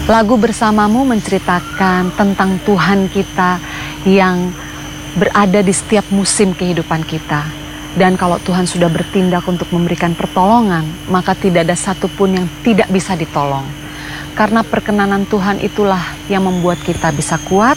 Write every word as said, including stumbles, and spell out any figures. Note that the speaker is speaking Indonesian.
Lagu Bersamamu menceritakan tentang Tuhan kita yang berada di setiap musim kehidupan kita. Dan kalau Tuhan sudah bertindak untuk memberikan pertolongan, maka tidak ada satupun yang tidak bisa ditolong. Karena perkenanan Tuhan itulah yang membuat kita bisa kuat,